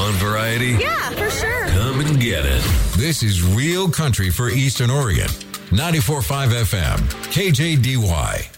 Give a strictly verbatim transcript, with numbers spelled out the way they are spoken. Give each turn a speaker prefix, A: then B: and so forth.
A: want variety?
B: Yeah, for sure.
A: Come and get it.
C: This is Real Country for Eastern Oregon. ninety-four point five F M, K J D Y.